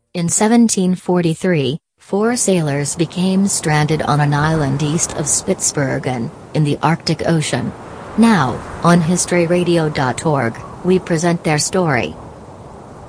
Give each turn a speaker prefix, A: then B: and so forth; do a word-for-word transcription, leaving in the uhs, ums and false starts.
A: In seventeen forty-three, four sailors became stranded on an island east of Spitsbergen, in the Arctic Ocean. Now, on history radio dot org, we present their story.